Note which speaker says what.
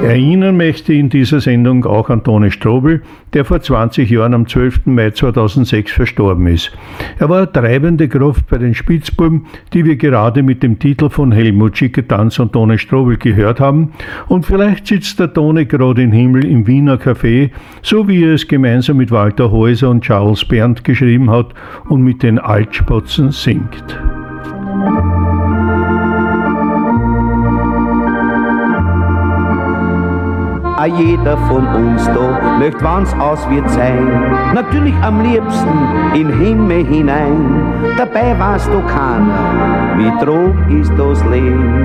Speaker 1: Erinnern möchte ich in dieser Sendung auch an Toni Strobel, der vor 20 Jahren am 12. Mai 2006 verstorben ist. Er war eine treibende Kraft bei den Spitzbuben, die wir gerade mit dem Titel von Helmut Schicketanz und Toni Strobel gehört haben. Und vielleicht sitzt der Toni gerade im Himmel im Wiener Café, so wie er es gemeinsam mit Walter Häuser und Charles Berndt geschrieben hat und mit den Altspatzen singt.
Speaker 2: Jeder von uns da möcht wann's aus wird sein, natürlich am liebsten in Himmel hinein. Dabei war's doch keiner, wie Drog ist das Leben.